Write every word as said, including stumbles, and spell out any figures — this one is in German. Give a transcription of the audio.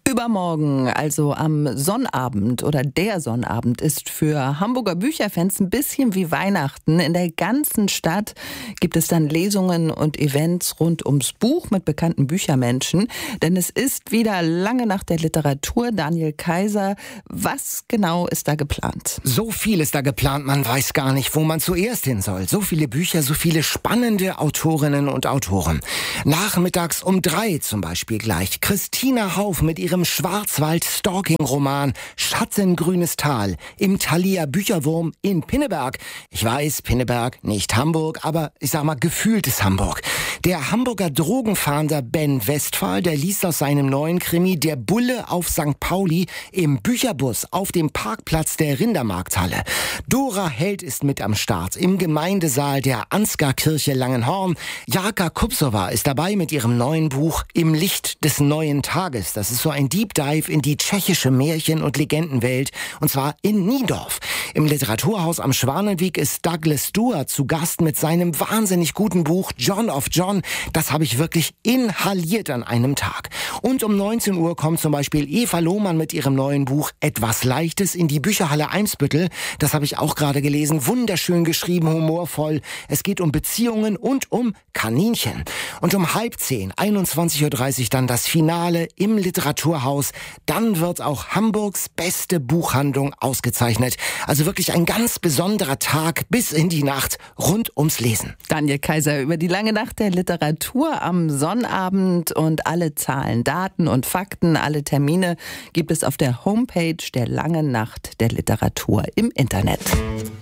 Übermorgen, also am Sonnabend oder der Sonnabend, ist für Hamburger Bücherfans ein bisschen wie Weihnachten. In der ganzen Stadt gibt es dann Lesungen und Events rund ums Buch mit bekannten Büchermenschen. Denn es ist wieder lange nach der Literatur. Daniel Kaiser, was genau ist da geplant? So viel ist da geplant, man weiß gar nicht, wo man zuerst hin soll. So viele Bücher, so viele spannende Autorinnen und Autoren. Nachmittags um drei zum Beispiel gleich Christina Hauff mit ihrem Schwarzwald-Stalking-Roman Schattengrünes Tal im Thalia Bücherwurm in Pinneberg. Ich weiß, Pinneberg, nicht Hamburg, aber ich sag mal gefühltes Hamburg. Der Hamburger Drogenfahnder Ben Westphal, der liest aus seinem neuen Krimi Der Bulle auf Sankt Pauli im Bücherbus auf dem Parkplatz der Rindermarkthalle. Dora Held ist mit am Start im Gemeindesaal der Ansgar-Kirche Langenhorn. Jaka Kupsova ist dabei mit ihrem neuen Buch Im Licht des neuen Tages. Das ist so ein Deep Dive in die tschechische Märchen- und Legendenwelt, und zwar in Niendorf. Im Literaturhaus am Schwanenweg ist Douglas Stewart zu Gast mit seinem wahnsinnig guten Buch John of John. Das habe ich wirklich inhaliert an einem Tag. Und um neunzehn Uhr kommt zum Beispiel Eva Lohmann mit ihrem neuen Buch Etwas Leichtes in die Bücherhalle Eimsbüttel. Das habe ich auch gerade gelesen. Wunderschön geschrieben, humorvoll. Es geht um Beziehungen und um Kaninchen. Und um halb zehn, einundzwanzig Uhr dreißig dann das Finale im Literaturhaus. Dann wird auch Hamburgs beste Buchhandlung ausgezeichnet. Also wirklich ein ganz besonderer Tag bis in die Nacht rund ums Lesen. Daniel Kaiser über die lange Nacht der Literatur am Sonnabend, und alle Zahlen, Daten und Fakten, alle Termine gibt es auf der Homepage der Langen Nacht der Literatur im Internet.